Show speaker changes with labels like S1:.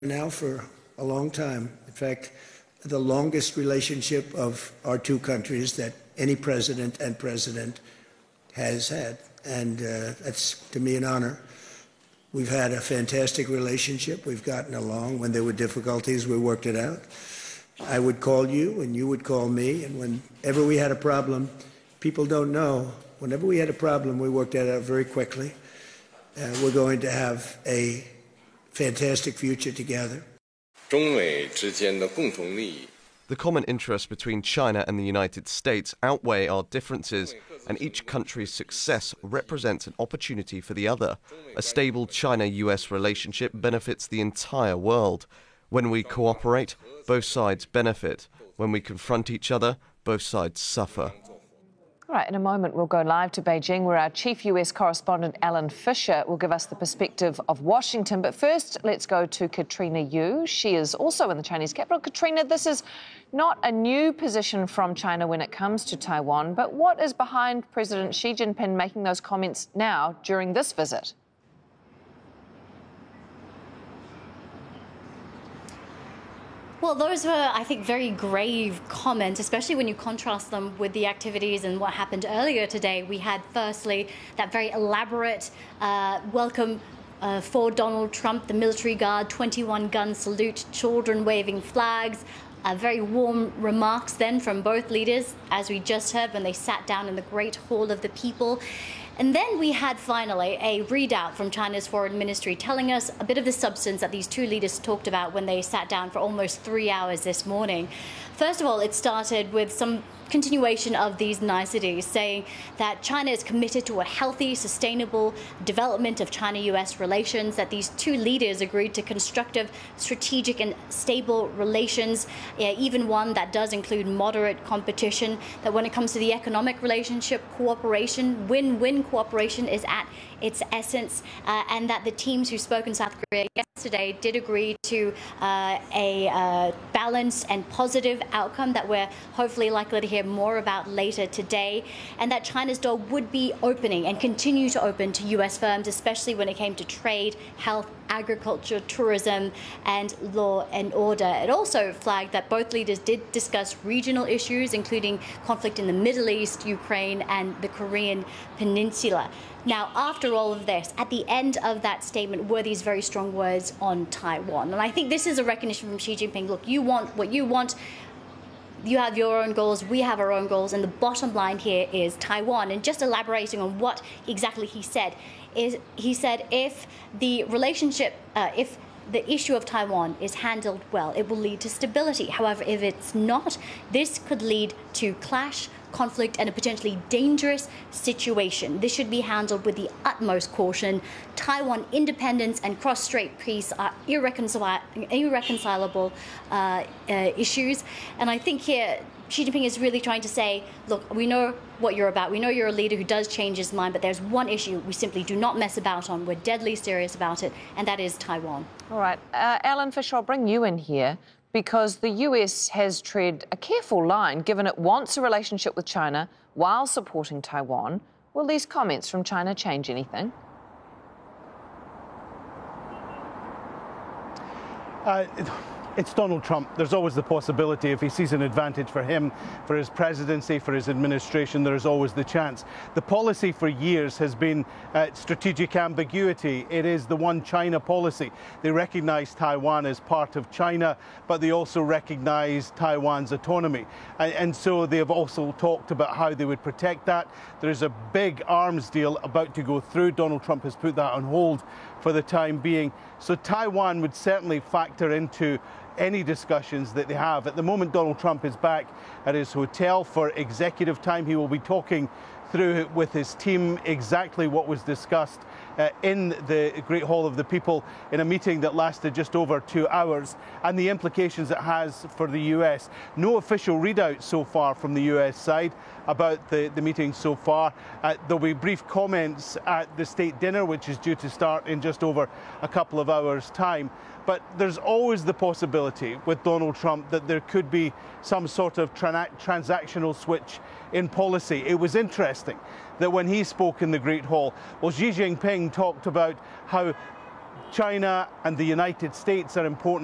S1: now for a long time. In fact, the longest relationship of our two countries that any president and president has had. And that's, to me, an honor. We've had a fantastic relationship. We've gotten along. When there were difficulties, we worked it out. I would call you, and you would call me. And whenever we had a problem, people don't know, whenever we had a problem, we worked it out very quickly. We're going to have a fantastic future together.
S2: The common interests between China and the United States outweigh our differences, and each country's success represents an opportunity for the other. A stable China-US relationship benefits the entire world. When we cooperate, both sides benefit. When we confront each other, both sides suffer.
S3: All right, in a moment, we'll go live to Beijing, where our chief US correspondent, Alan Fisher, will give us the perspective of Washington. But first, let's go to Katrina Yu. She is also in the Chinese capital. Katrina, this is not a new position from China when it comes to Taiwan, but what is behind President Xi Jinping making those comments now during this visit?
S4: Well, those were, I think, very grave comments, especially when you contrast them with the activities and what happened earlier today. We had, firstly, that very elaborate welcome for Donald Trump, the military guard, 21-gun salute, children waving flags, very warm remarks then from both leaders, as we just heard, when they sat down in the Great Hall of the People. And then we had, finally, a readout from China's foreign ministry telling us a bit of the substance that these two leaders talked about when they sat down for almost 3 hours this morning. First of all, it started with some continuation of these niceties, saying that China is committed to a healthy, sustainable development of China-US relations, that these two leaders agreed to constructive, strategic and stable relations, even one that does include moderate competition, that when it comes to the economic relationship, cooperation, win-win cooperation is at its essence, and that the teams who spoke in South Korea yesterday did agree to a balanced and positive outcome that we're hopefully likely to hear more about later today, and that China's door would be opening and continue to open to US firms, especially when it came to trade, health, agriculture, tourism, and law and order. It also flagged that both leaders did discuss regional issues, including conflict in the Middle East, Ukraine, and the Korean Peninsula. Now, after all of this, at the end of that statement were these very strong words on Taiwan. And I think this is a recognition from Xi Jinping. Look, you want what you want. You have your own goals, we have our own goals, and the bottom line here is Taiwan. And just elaborating on what exactly he said, is he said if the relationship, if the issue of Taiwan is handled well, it will lead to stability. However, if it's not, this could lead to clash, conflict, and a potentially dangerous situation. This should be handled with the utmost caution. Taiwan independence and cross-strait peace are irreconcilable issues. And I think here Xi Jinping is really trying to say, look, we know what you're about. We know you're a leader who does change his mind, but there's one issue we simply do not mess about on. We're deadly serious about it, and that is Taiwan.
S3: All right. Alan Fisher, I'll bring you in here, because the US has tread a careful line, given it wants a relationship with China while supporting Taiwan. Will these comments from China change anything?
S5: It's Donald Trump. There's always the possibility, if he sees an advantage for him, for his presidency, for his administration, there's always the chance. The policy for years has been strategic ambiguity. It is the one China policy. They recognize Taiwan as part of China, but they also recognize Taiwan's autonomy. And so they have also talked about how they would protect that. There's a big arms deal about to go through. Donald Trump has put that on hold for the time being. So Taiwan would certainly factor into any discussions that they have. At the moment, Donald Trump is back at his hotel for executive time. He will be talking through with his team exactly what was discussed in the Great Hall of the People in a meeting that lasted just over 2 hours, and the implications it has for the US. No official readout so far from the US side about the meeting so far. There'll be brief comments at the state dinner, which is due to start in just over a couple of hours' time. But there's always the possibility with Donald Trump that there could be some sort of transactional switch in policy. It was interesting that when he spoke in the Great Hall, well, Xi Jinping talked about how China and the United States are important